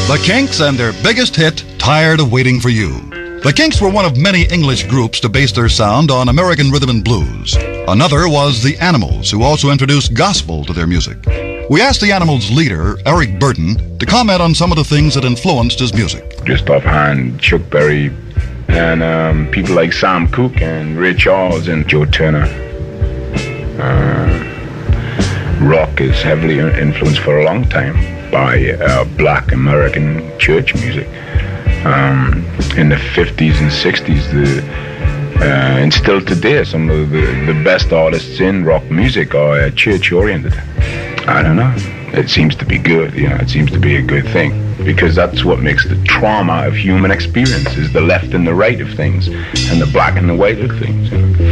The Kinks and their biggest hit, Tired of Waiting for You. The Kinks were one of many English groups to base their sound on American rhythm and blues. Another was the Animals, who also introduced gospel to their music. We asked the Animals' leader, Eric Burton, to comment on some of the things that influenced his music. Just offhand, Chuck Berry and people like Sam Cooke and Ray Charles and Joe Turner. Rock is heavily influenced for a long time by black American church music. In the 50s and 60s, and still today, some of the best artists in rock music are church-oriented. I don't know. It seems to be good, it seems to be a good thing, because that's what makes the trauma of human experience, is the left and the right of things, and the black and the white of things.